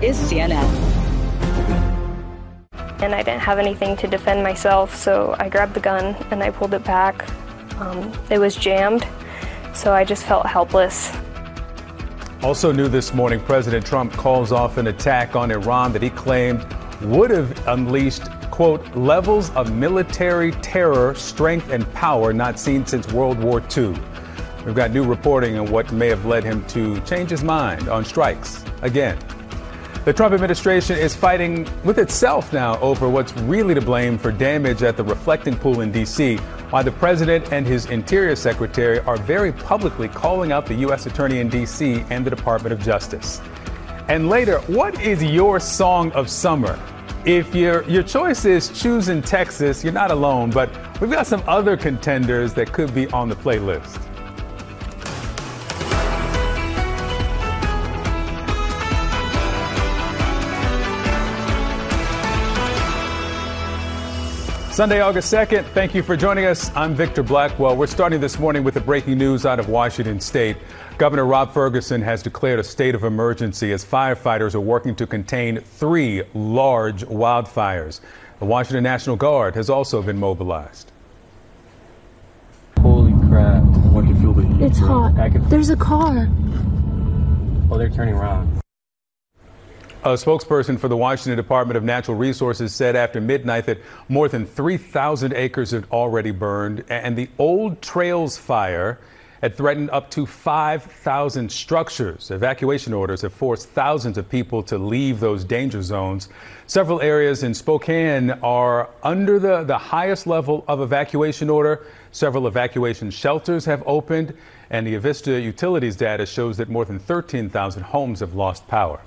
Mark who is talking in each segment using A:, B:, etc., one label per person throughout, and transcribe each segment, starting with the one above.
A: is CNN.
B: And I didn't have anything to defend myself, so I grabbed the gun and I pulled it back. It was jammed, so I just felt helpless.
C: Also new this morning, President Trump calls off an attack on Iran that he claimed would have unleashed, quote, levels of military terror, strength, and power not seen since World War II. We've got new reporting on what may have led him to change his mind on strikes again. The Trump administration is fighting with itself now over what's really to blame for damage at the reflecting pool in D.C., while the president and his interior secretary are very publicly calling out the U.S. attorney in D.C. and the Department of Justice. And later, what is your song of summer? If your choice is choosing Texas, you're not alone, but we've got some other contenders that could be on the playlist. Sunday, August 2nd. Thank you for joining us. I'm Victor Blackwell. We're starting this morning with the breaking news out of Washington State. Governor Rob Ferguson has declared a state of emergency as firefighters are working to contain 3 large wildfires. The Washington National Guard has also been mobilized.
D: Holy crap. What do you feel the heat?
E: It's hot. There's a car.
D: Oh, they're turning around.
C: A spokesperson for the Washington Department of Natural Resources said after midnight that more than 3,000 acres had already burned, and the Old Trails fire had threatened up to 5,000 structures. Evacuation orders have forced thousands of people to leave those danger zones. Several areas in Spokane are under the highest level of evacuation order. Several evacuation shelters have opened, and the Avista Utilities data shows that more than 13,000 homes have lost power.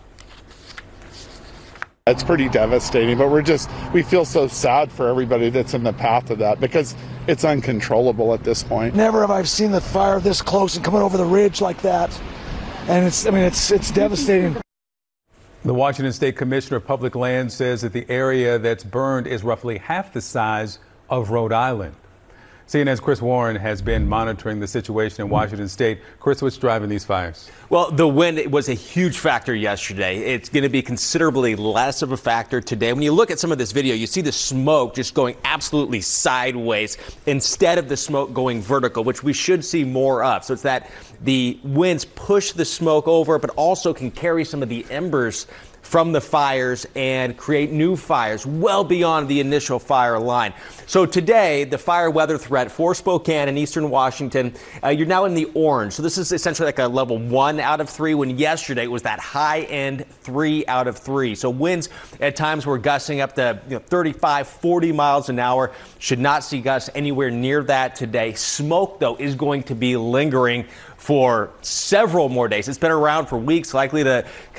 F: It's pretty devastating, but we feel so sad for everybody that's in the path of that because it's uncontrollable at this point.
G: Never have I seen the fire this close and coming over the ridge like that. And it's devastating.
C: The Washington State Commissioner of Public Lands says that the area that's burned is roughly half the size of Rhode Island. CNN's Chris Warren has been monitoring the situation in Washington State. Chris, what's driving these fires?
H: Well, the wind was a huge factor yesterday. It's going to be considerably less of a factor today. When you look at some of this video, you see the smoke just going absolutely sideways instead of the smoke going vertical, which we should see more of. So it's that the winds push the smoke over, but also can carry some of the embers from the fires and create new fires well beyond the initial fire line. So today, the fire weather threat for Spokane and eastern Washington, you're now in the orange. So this is essentially like a level 1 out of 3, when yesterday it was that high end 3 out of 3. So winds at times were gusting up to 35, 40 miles an hour. Should not see gusts anywhere near that today. Smoke, though, is going to be lingering for several more days. It's been around for weeks, likely to